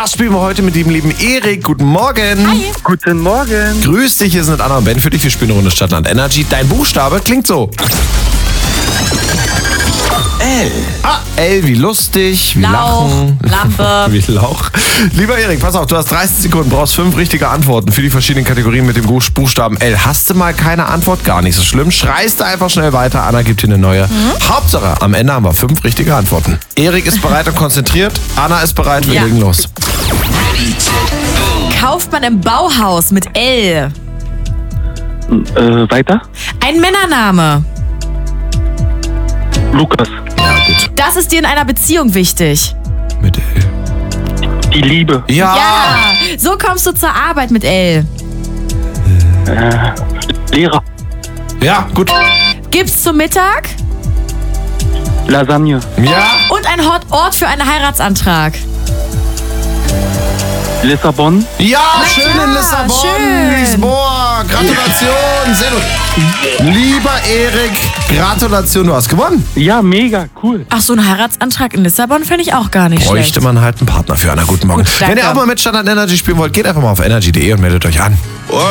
Das spielen wir heute mit dem lieben Erik. Guten Morgen. Hi. Guten Morgen. Grüß dich, hier sind Anna und Ben für dich. Wir spielen eine Runde Stadtland Energy. Dein Buchstabe klingt so. L. Ah, L wie lustig, wie Lauch, lachen. Lampe. Wie Lauch. Lieber Erik, pass auf, du hast 30 Sekunden, brauchst 5 richtige Antworten für die verschiedenen Kategorien mit dem Buchstaben L. Hast du mal keine Antwort? Gar nicht so schlimm. Schreist du einfach schnell weiter. Anna gibt dir eine neue. Hauptsache, am Ende haben wir 5 richtige Antworten. Erik ist bereit und konzentriert. Anna ist bereit, wir Ja. legen los. Kauft man im Bauhaus mit L. Weiter? Ein Männername. Lukas. Ja, gut. Das ist dir in einer Beziehung wichtig. Mit L. Die Liebe. Ja. Ja. So kommst du zur Arbeit mit L. Lehrer. Ja, gut. Gibt's zum Mittag. Lasagne. Ja. Und ein Ort für einen Heiratsantrag. Lissabon. Ja, Na schön klar, in Lissabon, schön. Lisboa. Gratulation, sehr gut. Lieber Erik, Gratulation, du hast gewonnen. Ja, mega, cool. Ach, so ein Heiratsantrag in Lissabon fände ich auch gar nicht Bräuchte schlecht. man halt einen Partner für. Anna, guten Morgen. Gut, danke. Wenn ihr auch mal mit Standard Energy spielen wollt, geht einfach mal auf energy.de und meldet euch an.